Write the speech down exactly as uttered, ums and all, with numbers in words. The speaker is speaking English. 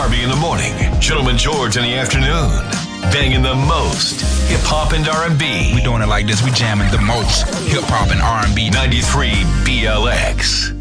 Harvey in the morning, Gentleman George in the afternoon. Banging the most hip hop and R and B. We doing it like this. We jamming the most hip hop and R and B. ninety-three B L X.